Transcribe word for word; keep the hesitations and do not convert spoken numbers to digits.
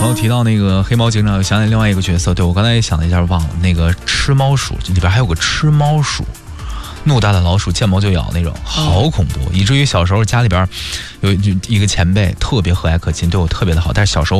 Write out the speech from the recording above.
朋友提到那个黑猫警长，又想起另外一个角色。对，我刚才也想了一下，忘了那个吃猫鼠，这里边还有个吃猫鼠，怒大的老鼠见猫就咬那种，好恐怖，以至于小时候家里边有一个前辈特别和蔼可亲，对我特别的好，但是小时候